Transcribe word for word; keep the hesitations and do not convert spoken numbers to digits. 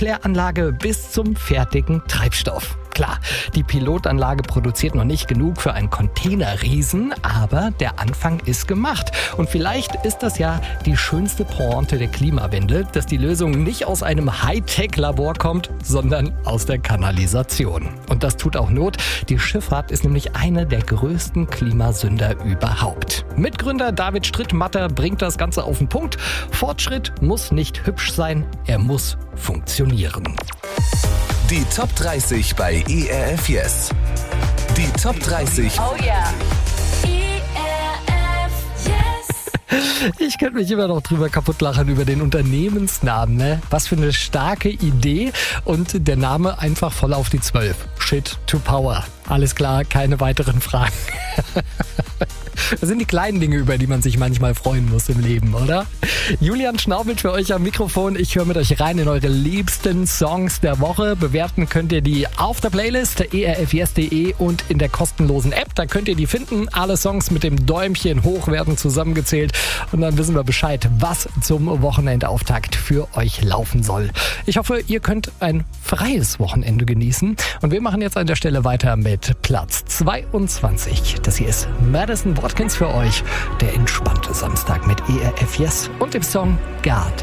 Kläranlage bis zum fertigen Treibstoff. Klar, die Pilotanlage produziert noch nicht genug für einen Containerriesen, aber der Anfang ist gemacht. Und vielleicht ist das ja die schönste Pointe der Klimawende, dass die Lösung nicht aus einem Hightech-Labor kommt, sondern aus der Kanalisation. Und das tut auch Not. Die Schifffahrt ist nämlich eine der größten Klimasünder überhaupt. Mitgründer David Strittmatter bringt das Ganze auf den Punkt. Fortschritt muss nicht hübsch sein, er muss funktionieren. Die Top dreißig bei E R F Yes. Die Top dreißig. Oh yeah. E R F Yes. Ich könnte mich immer noch drüber kaputt lachen über den Unternehmensnamen. Ne? Was für eine starke Idee und der Name einfach voll auf die zwölf. Shit to Power. Alles klar, keine weiteren Fragen. Das sind die kleinen Dinge, über die man sich manchmal freuen muss im Leben, oder? Julian Schnaubelt für euch am Mikrofon. Ich höre mit euch rein in eure liebsten Songs der Woche. Bewerten könnt ihr die auf der Playlist e r f yes punkt de und in der kostenlosen App. Da könnt ihr die finden. Alle Songs mit dem Däumchen hoch werden zusammengezählt. Und dann wissen wir Bescheid, was zum Wochenendauftakt für euch laufen soll. Ich hoffe, ihr könnt ein freies Wochenende genießen. Und wir machen jetzt an der Stelle weiter mit Platz zweiundzwanzig. Das hier ist Madison Watkins für euch. Der entspannte Samstag mit E R F Yes und dem Song God.